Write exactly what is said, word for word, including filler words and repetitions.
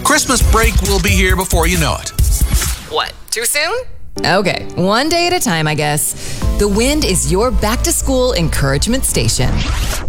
Christmas break will be here before you know it. What, too soon? Okay, one day at a time, I guess. The Wind is your back-to-school encouragement station.